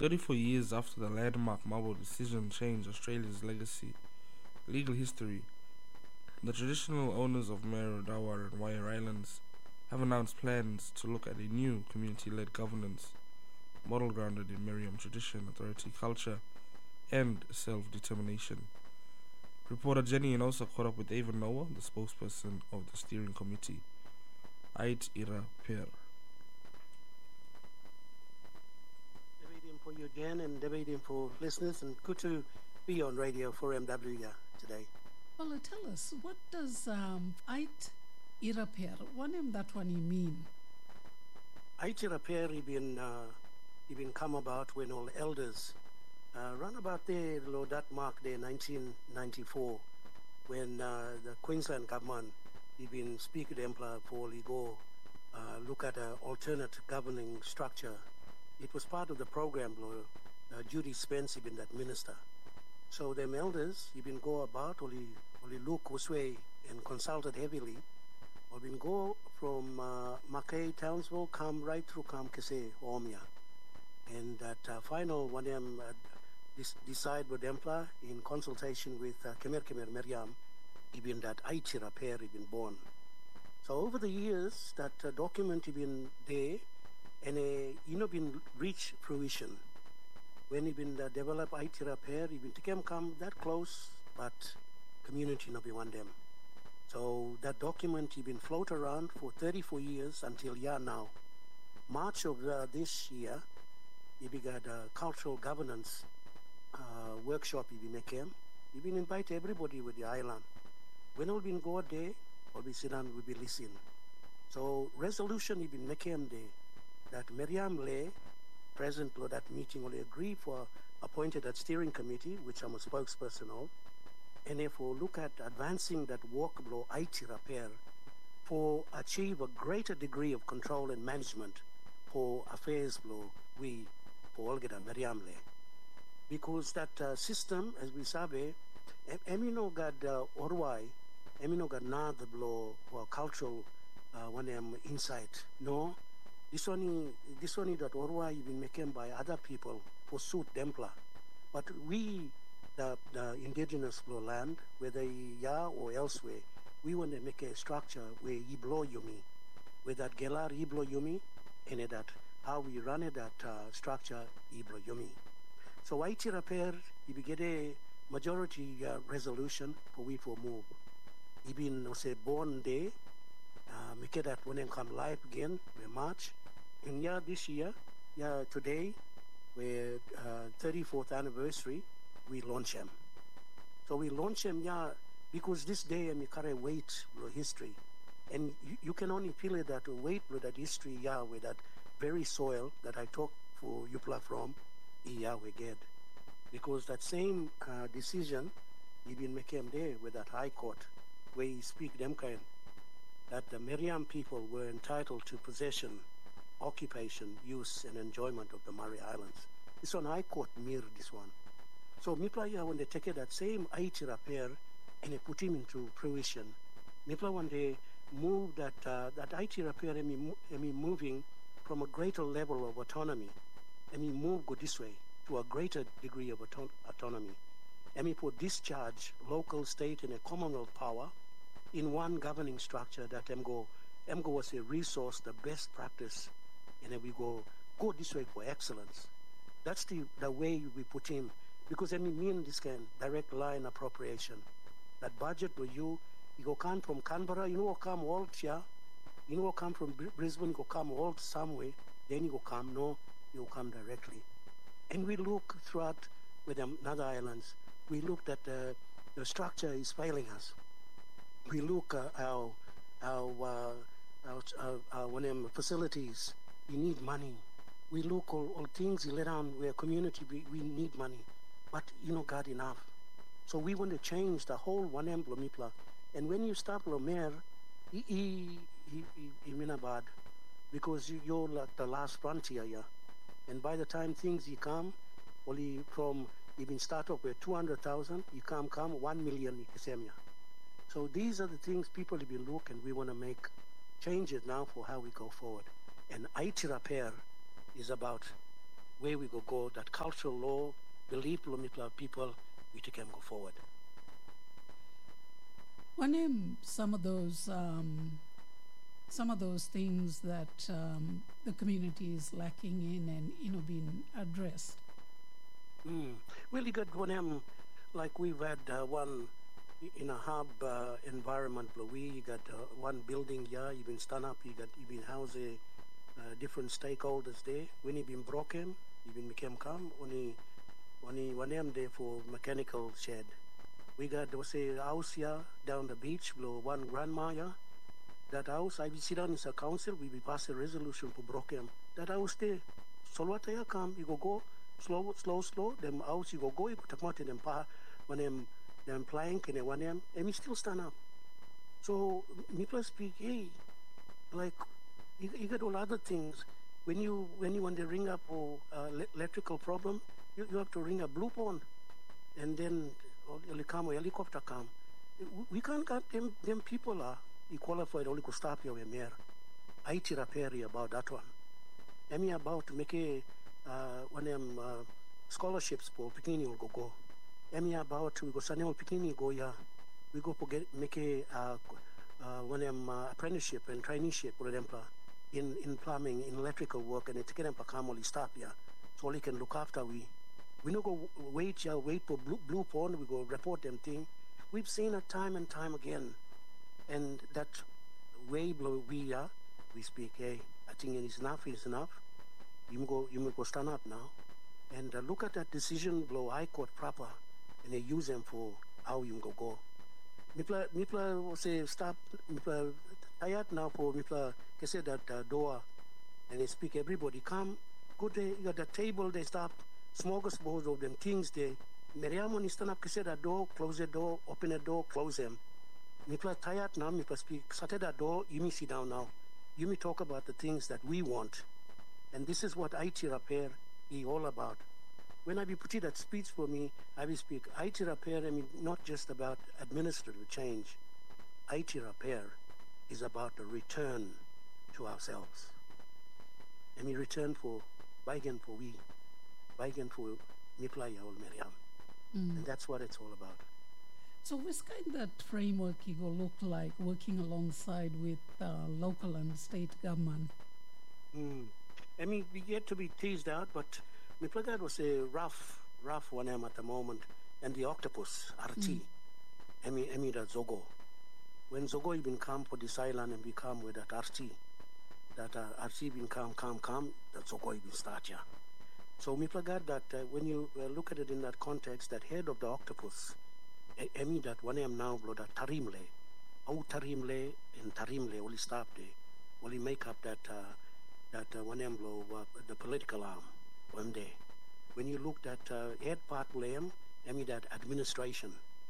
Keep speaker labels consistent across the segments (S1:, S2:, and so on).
S1: 34 years after the landmark Mabo decision changed Australia's legal history, the traditional owners of Maroodawa and Wire Islands have announced plans to look at a new community-led governance model grounded in Meriam tradition, authority, culture, and self-determination. Reporter Jenny also caught up with Ava Noah, the spokesperson of the steering committee. Ait Ira Per.
S2: Debating for you, Jen, and debating for listeners, and good to be on radio for MW today.
S3: Well, tell us, what does Ait Ira Per, what name that one you mean?
S2: Ait Ira Per, even come about when all elders run about there, that mark there, 1994, when the Queensland government even speak to them for go look at an alternate governing structure. It was part of the program, Judy Spence even that minister. So them elders even go about only look this way and consulted heavily, or even go from Mackay, Townsville, come right through Kese, Omia. And that final one them decide with Empla in consultation with Kemer Meriam, even that Ait Ira Per been born. So over the years, that document been there, and been reached fruition. When been developed Ait Ira Per, even to come that close, but community not be one them. So that document been float around for 34 years until now. March of this year, we got a cultural governance workshop we came. We been invite everybody with the island. When we been go there, or we sit down, we be listen. So resolution we been came there that Meriam Lay, present at that meeting, will agree for appointed at steering committee, which I'm a spokesperson of, and therefore look at advancing that work below Ait Ira Per for achieve a greater degree of control and management for affairs below we for Olgeda Meriam Lay. Because that system, as we sabe, Emino got Orwai, Emino got the blow or cultural one insight. No, this one that Orwai even making by other people for suit Dempla. But we, the indigenous land, whether ya or elsewhere, we want to make a structure where you blow yumi, with that gelar you blow yumi, and that how we run it that structure you blow yumi. So Ait Ira Per, you get a majority resolution for we for move. Even say born day, make that when they come live again, we March. And this year, today, we're 34th anniversary, we launch them. So we launch them, because this day we carry weight history. And you can only feel it that weight with that history, with that very soil that I talk for Yupla from. We get, because that same decision even became there with that High Court, where he speak them kind that the Meriam people were entitled to possession, occupation, use, and enjoyment of the Murray Islands. This one High Court mirrored this one. So Mipla, when they take it, that same Ait Ira Per and they put him into fruition, Mipla when they move that Ait Ira Per moving from a greater level of autonomy. And he move go this way to a greater degree of autonomy. And we put discharge local, state, and a commonwealth power in one governing structure that MGO was a resource, the best practice, and then we go this way for excellence. That's the way we put him, because I mean this kind direct line appropriation. That budget where you go come from Canberra, come all here, come from Brisbane, you go come all somewhere, then you go come you come directly. And we look throughout with other islands, we looked at the structure is failing us. We look our facilities, we need money. We look all things you let down where community, we need money. But God enough. So we want to change the whole one emblem. And when you start Lomer, he bad, because you're like the last frontier, And by the time things you come, only from even start up with 200,000, you come 1 million Ikisemia. So these are the things people have been looking. We want to make changes now for how we go forward. And Ait Ira Per is about where we go, that cultural law, belief, people, we can go forward.
S3: What name some of those things that the community is lacking in and being addressed?
S2: Well, you got one like we've had one in a hub environment. You got one building here. You've been stand up. You've been house different stakeholders there. When you've been broken, you've been become calm. Only one there for mechanical shed. We got a house here down the beach. One grandma here. That house, I will sit down in the council. We will pass a resolution for broken. That house there. So what I come, you go slow. Them house you go, you put a out in them when them plank and one them, and we still stand up. So people speak, hey, like you got all other things. When you want to ring up electrical problem, you have to ring a blue phone, and then come a helicopter come. We can't get them people are qualified only to stop your mayor. I repair about that one. I mean about make a one them scholarships for Pikini will go. I mean about we go Sanel Pikini go ya. We go make a one them apprenticeship and traineeship for them in plumbing, in electrical work, and it can come only stop ya. So we can look after we no go wait for blue pond. We go report them thing. We've seen it time and time again, and that way we speak. Hey, I think it is enough. Is enough. You may go stand up now, and look at that decision. High court proper, and they use them for how you go. Mipla say stop. Mipla tired now for Mipla. They say that door, and they speak. Everybody come. Good day. You got the table. They stop. Smorgasbord of them things they Miriam when you stand up say that door, close the door, open the door, close them. Mipla tired now, Mipla speak, shut that door, you may sit down now. You may talk about the things that we want. And this is what IT repair is all about. When I be putting that speech for me, I will speak IT repair, I mean not just about administrative change. IT repair is about the return to ourselves. I mean return for Baigan for we. Baigan for Mipla Yaol Miriam. And that's what it's all about.
S3: So what's kind of that framework you go look like working alongside with local and state government?
S2: I mean, we get to be teased out, but Mipla that was a rough one at the moment. And the octopus, RT. I mean that Zogo. When Zogo even come for this island and become with that RT, that RT been come, that Zogo even start here. So me forgot that when you look at it in that context, that head of the octopus, I mean that one am now blow that Tarimle, Tarimle and Tarimle only stop there, only make up that one am blow the political arm one day. When you look at head part blame, I mean that administration,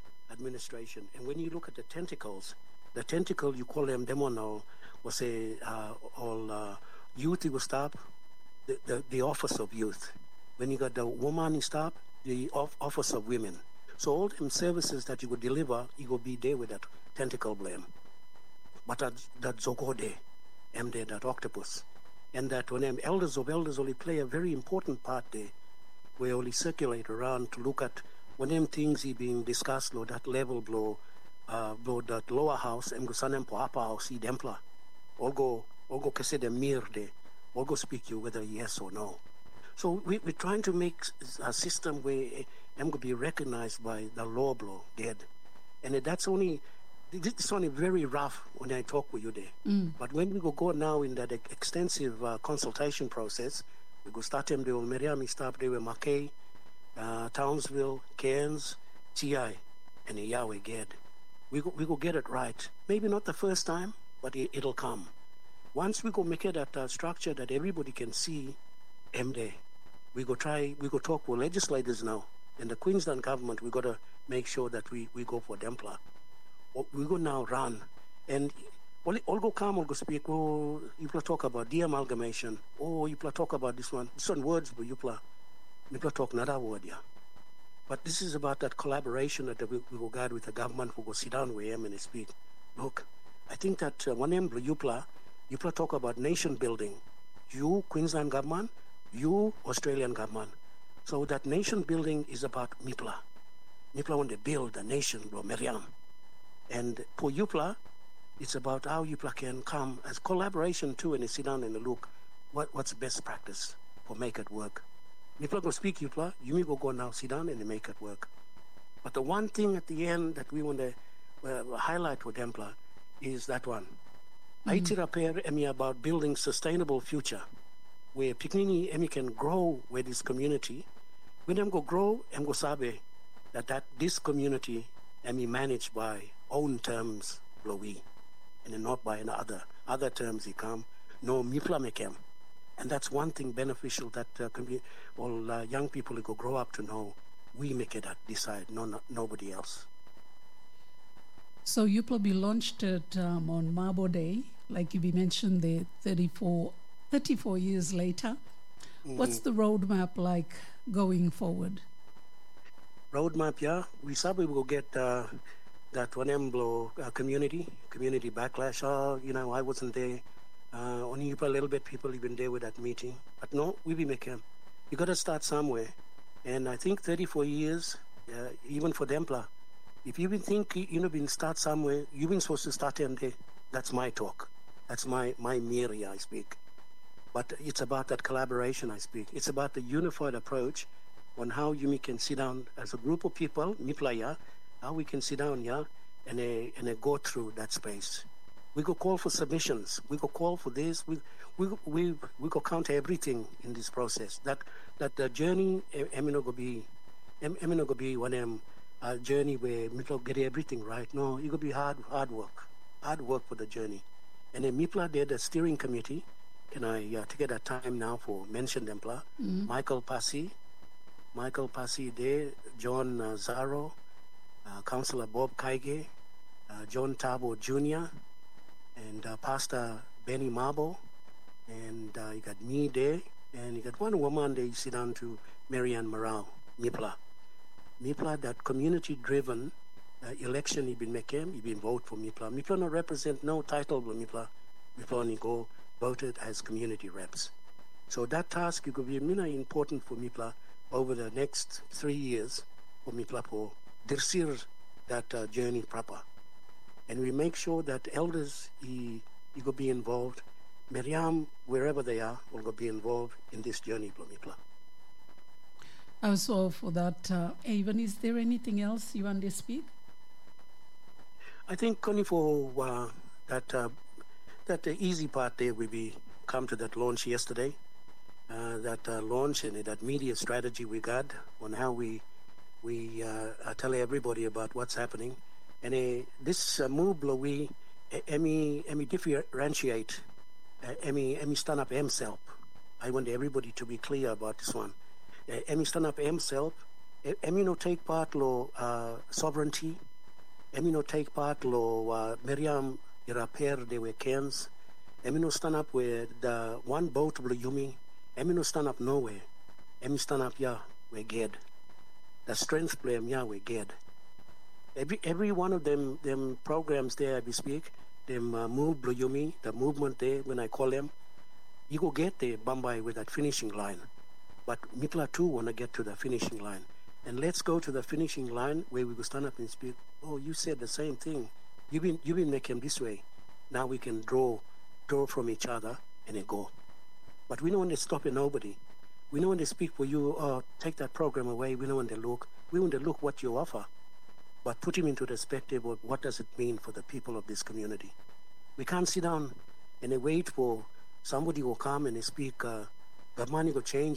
S2: and when you look at the tentacle you call them demonal, was say all youth you will stop. The office of youth. When you got the woman in stop, the office of women. So all them services that you would deliver, you will be there with that tentacle blame. But that Zogo there, there, that octopus. And that when them elders of elders only play a very important part there, we only circulate around to look at when them things being discussed, that level blow that lower house, go send them for upper house, dempla. All go kase them mir there. We'll go speak you whether yes or no. So we're trying to make a system where I'm going to be recognized by the law blow dead. And it's only very rough when I talk with you there. But when we go now in that extensive consultation process, we go start them, they will Miriam, start there with Mackay, Townsville, Cairns, TI, and Yahweh Ged. We go get it right. Maybe not the first time, but it'll come. Once we go make it that structure that everybody can see, MD, we go talk with legislators now. And the Queensland government, we got to make sure that we go for Dempla. We go now run. And all go come, all go speak, oh, you talk about the amalgamation. Oh, you talk about this one. This one words, but you talk another word, yeah. But this is about that collaboration that we go guide with the government, we go sit down with him and speak. Look, I think that one name, you talk about nation building. You, Queensland government, you, Australian government. So that nation building is about MIPLA. MIPLA want to build a nation, bro, Meriam. And for UPLA, it's about how UPLA can come as collaboration too, and they sit down and they look what's best practice for make it work. MIPLA go speak UPLA, you go now sit down and they make it work. But the one thing at the end that we want to highlight with EMPLA is that one. Haiti repair emi about building sustainable future where Piknini emi can grow with this community. When them go grow, em go sabe that this community emi managed by own terms, blowy, and not by other terms he come. No MIPLA make him. And that's one thing beneficial that all young people who go grow up to know. We make it decide, nobody else.
S3: So UPLA be launched on Mabo Day, like you mentioned, the 34 years later. What's the roadmap like going forward?
S2: Roadmap, yeah. We said we will get that one Emblo community backlash. Oh, I wasn't there. Only a little bit people even there with that meeting. But no, we be making. You got to start somewhere. And I think 34 years, even for Dempla, if you've been been start somewhere, you've been supposed to start them there. That's my talk. That's my area I speak. But it's about that collaboration I speak. It's about the unified approach on how you can sit down as a group of people, MIPLA, how we can sit down, and go through that space. We go call for submissions. We go call for this. We go count everything in this process. That the journey, emino go be one journey where MIPLA get everything right. No, it go be hard work for the journey. And then MIPLA did a steering committee. Can I take that time now for mention Dempla? Michael Passy there, John Zaro, Councillor Bob Kaige, John Tabo Jr., and Pastor Benny Mabo, and you got me there, and you got one woman there, you sit down to Marianne Morale, MIPLA. MIPLA, that community-driven election he been making, he been vote for MIPLA. MIPLA not represent no title for MIPLA. MIPLA only go voted as community reps. So that task is going to be important for MIPLA over the next 3 years for MIPLA for dirsir that journey proper. And we make sure that elders he go be involved. Meriam, wherever they are, will go be involved in this journey for MIPLA.
S3: Also for that, Avon, is there anything else you want to speak?
S2: I think only for that easy part there, we come to that launch yesterday. That launch and that media strategy we got on how we tell everybody about what's happening. And this move, we differentiate, stand up himself. I want everybody to be clear about this one. Stand up himself. No take part lo sovereignty. No take part lo Miriam Iraper de Weekends. No stand up with the one boat lo Yumi. No stand up nowhere. Stand up we get. The strength play we get. Every one of them programs there we speak, them move lo Yumi, the movement there when I call them, you go get there Bombay with that finishing line. But MIPLA too want to get to the finishing line. And let's go to the finishing line where we go stand up and speak. Oh, you said the same thing. You've been making this way. Now we can draw from each other and then go. But we don't want to stop at nobody. We don't want to speak for you, take that program away. We don't want to look. We want to look what you offer. But put him into perspective of what does it mean for the people of this community. We can't sit down and wait for somebody will come and speak, the money will change.